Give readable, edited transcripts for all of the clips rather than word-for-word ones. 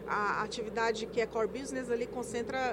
A atividade que é core business ali concentra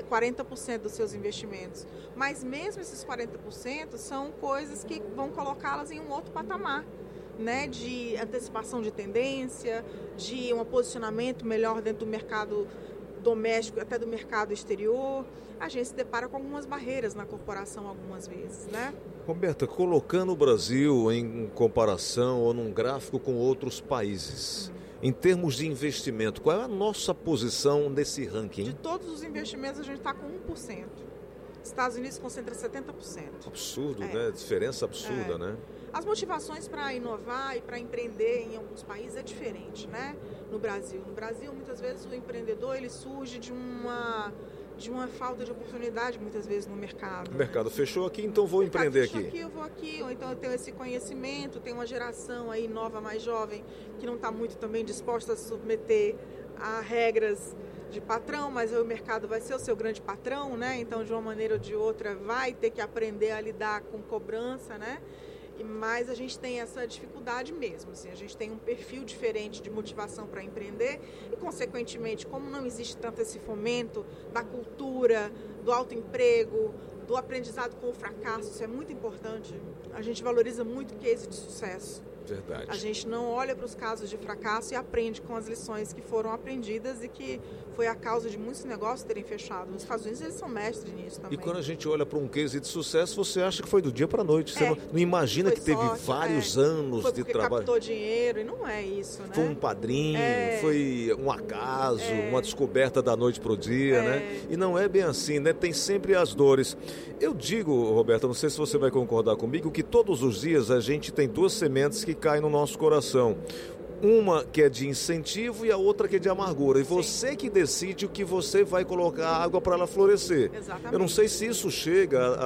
40% dos seus investimentos. Mas mesmo esses 40% são coisas que vão colocá-las em um outro patamar, né? De antecipação de tendência, de um posicionamento melhor dentro do mercado doméstico, até do mercado exterior. A gente se depara com algumas barreiras na corporação algumas vezes, né? Roberta, colocando o Brasil em comparação ou num gráfico com outros países, em termos de investimento, qual é a nossa posição nesse ranking? De todos os investimentos, a gente está com 1%. Estados Unidos concentra 70%. Absurdo, né? Diferença absurda, né? As motivações para inovar e para empreender em alguns países é diferente, né? No Brasil, muitas vezes o empreendedor ele surge de uma falta de oportunidade, muitas vezes, no mercado. O mercado fechou aqui, então vou empreender aqui. Fechou aqui, eu vou aqui. Ou então eu tenho esse conhecimento, tem uma geração aí nova, mais jovem, que não está muito também disposta a se submeter a regras de patrão, mas aí o mercado vai ser o seu grande patrão, né? Então, de uma maneira ou de outra, vai ter que aprender a lidar com cobrança, né? Mas a gente tem essa dificuldade mesmo, assim, a gente tem um perfil diferente de motivação para empreender e, consequentemente, como não existe tanto esse fomento da cultura, do autoemprego, do aprendizado com o fracasso, isso é muito importante, a gente valoriza muito o case de sucesso. Verdade. A gente não olha para os casos de fracasso e aprende com as lições que foram aprendidas e que foi a causa de muitos negócios terem fechado. Os Estados Unidos, eles são mestres nisso também. E quando a gente olha para um case de sucesso, você acha que foi do dia para a noite. Você não imagina que teve vários anos foi de trabalho. Captou dinheiro e não é isso, né? Foi um padrinho, foi um acaso, uma descoberta da noite para o dia, né? E não é bem assim, né? Tem sempre as dores. Eu digo, Roberta, não sei se você vai concordar comigo, que todos os dias a gente tem duas sementes que caem no nosso coração. Uma que é de incentivo e a outra que é de amargura. E você que decide o que você vai colocar água para ela florescer. Exatamente. Eu não sei se isso chega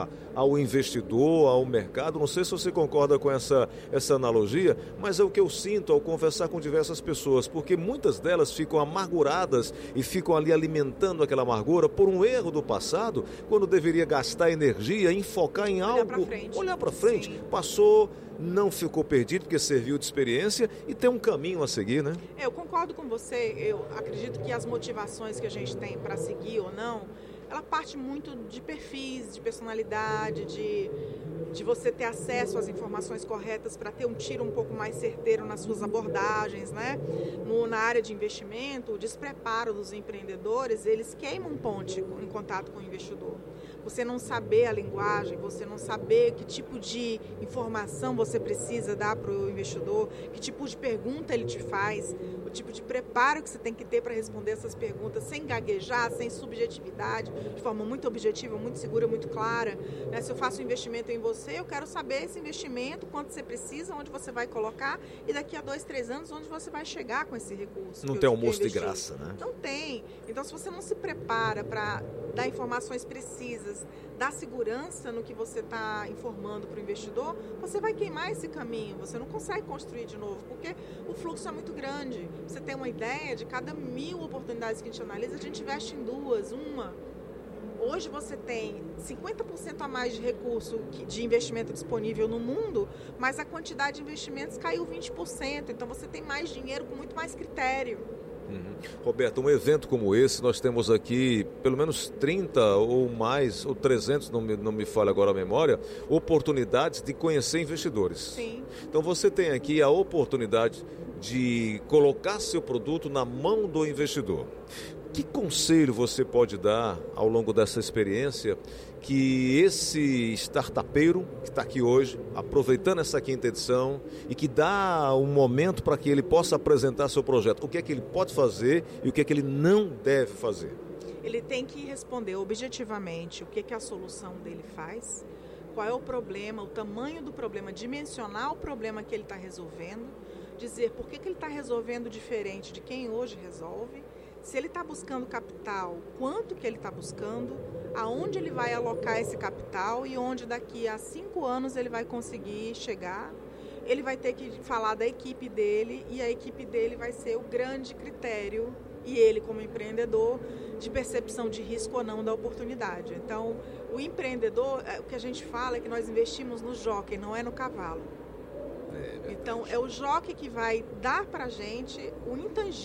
ao investidor, ao mercado. Não sei se você concorda com essa analogia, mas é o que eu sinto ao conversar com diversas pessoas. Porque muitas delas ficam amarguradas e ficam ali alimentando aquela amargura por um erro do passado, quando deveria gastar energia em focar em algo. Olhar para frente. Sim. Passou, não ficou perdido porque serviu de experiência e tem um caminho a seguir, né? Eu concordo com você. Eu acredito que as motivações que a gente tem para seguir ou não, ela parte muito de perfis, de personalidade, de você ter acesso às informações corretas para ter um tiro um pouco mais certeiro nas suas abordagens, né? Na área de investimento, o despreparo dos empreendedores, eles queimam ponte em contato com o investidor. Você não saber a linguagem, você não saber que tipo de informação você precisa dar para o investidor, que tipo de pergunta ele te faz, o tipo de preparo que você tem que ter para responder essas perguntas sem gaguejar, sem subjetividade, de forma muito objetiva, muito segura, muito clara. Né? Se eu faço um investimento em você, eu quero saber esse investimento, quanto você precisa, onde você vai colocar e daqui a 2, 3 anos, onde você vai chegar com esse recurso. Não tem almoço de graça, né? Não tem. Então, se você não se prepara para dar informações precisas, dar segurança no que você está informando para o investidor, você vai queimar esse caminho, você não consegue construir de novo, porque o fluxo é muito grande. Você tem uma ideia, de cada 1000 oportunidades que a gente analisa, a gente investe em 2, uma. Hoje você tem 50% a mais de recurso de investimento disponível no mundo, mas a quantidade de investimentos caiu 20%, então você tem mais dinheiro com muito mais critério. Roberto, um evento como esse, nós temos aqui pelo menos 30 ou mais, ou 300, não me falha agora a memória, oportunidades de conhecer investidores. Sim. Então você tem aqui a oportunidade de colocar seu produto na mão do investidor. Que conselho você pode dar ao longo dessa experiência que esse startupeiro que está aqui hoje, aproveitando essa 5ª edição e que dá um momento para que ele possa apresentar seu projeto, o que é que ele pode fazer e o que é que ele não deve fazer? Ele tem que responder objetivamente o que a solução dele faz, qual é o problema, o tamanho do problema, dimensionar o problema que ele está resolvendo, dizer por que ele está resolvendo diferente de quem hoje resolve. Se ele está buscando capital, quanto que ele está buscando, aonde ele vai alocar esse capital e onde daqui a 5 anos ele vai conseguir chegar. Ele vai ter que falar da equipe dele e a equipe dele vai ser o grande critério, e ele como empreendedor, de percepção de risco ou não da oportunidade. Então, o empreendedor, o que a gente fala é que nós investimos no jockey, não é no cavalo. Então, é o jockey que vai dar para a gente o intangível.